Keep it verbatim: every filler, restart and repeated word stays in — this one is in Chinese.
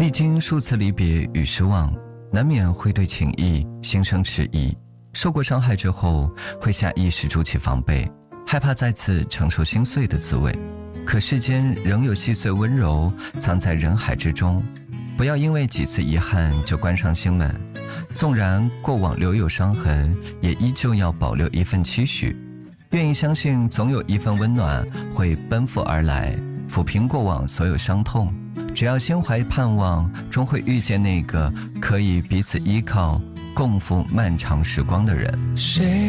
历经数次离别与失望，难免会对情谊心生迟疑，受过伤害之后会下意识筑起防备，害怕再次承受心碎的滋味。可世间仍有细碎温柔藏在人海之中，不要因为几次遗憾就关上心门，纵然过往留有伤痕，也依旧要保留一份期许，愿意相信总有一份温暖会奔赴而来，抚平过往所有伤痛。只要心怀盼望，终会遇见那个可以彼此依靠共赴漫长时光的人。谁